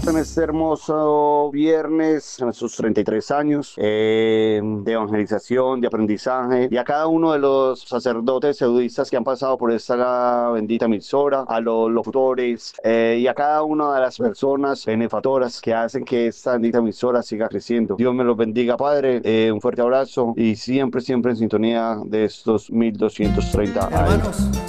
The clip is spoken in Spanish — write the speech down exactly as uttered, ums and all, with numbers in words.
en este hermoso viernes, en sus treinta y tres años eh, de evangelización, de aprendizaje, y a cada uno de los sacerdotes eudistas que han pasado por esta bendita emisora, a los locutores eh, y a cada una de las personas benefactoras que hacen que esta bendita emisora siga creciendo. Dios me los bendiga, Padre. Eh, un fuerte abrazo y siempre, siempre en sintonía de estos mil doscientos treinta A M. Hermanos,